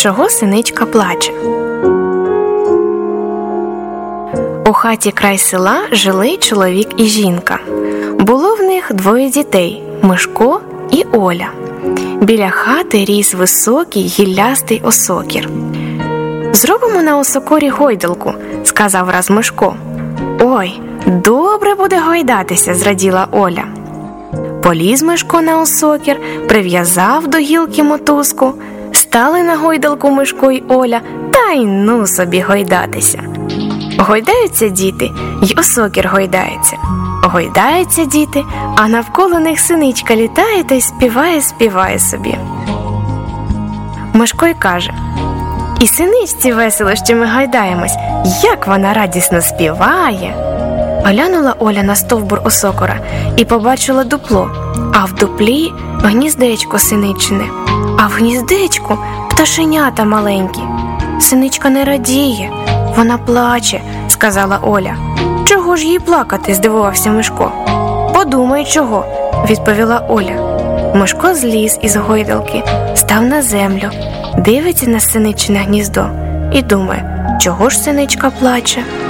Чого синичка плаче? У хаті край села жили чоловік і жінка. Було в них 2 дітей – Мишко і Оля. Біля хати ріс високий гіллястий осокір. «Зробимо на осокорі гойдалку», – сказав раз Мишко. «Ой, добре буде гойдатися», – зраділа Оля. Поліз Мишко на осокір, прив'язав до гілки мотузку. Стали на гойдалку Мишко й Оля, та й ну собі гойдатися. Гойдаються діти, й осокір гойдається. Гойдаються діти, а навколо них синичка літає та й співає собі. Мишко й каже: «І синичці весело, що ми гойдаємось, як вона радісно співає». Глянула Оля на стовбур осокора і побачила дупло, а в дуплі гніздечко синичине, а в гніздечку пташенята маленькі. «Синичка не радіє, вона плаче», – сказала Оля. «Чого ж їй плакати?» – здивувався Мишко. «Подумай, чого», – відповіла Оля. Мишко зліз із гойдалки, став на землю, дивиться на синичине гніздо і думає, чого ж синичка плаче.